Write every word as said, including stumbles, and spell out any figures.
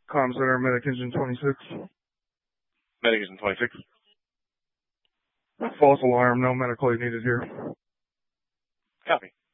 Comm Center, Medic Engine twenty-six. Medic Engine twenty-six. False alarm, no medical aid needed here. Copy.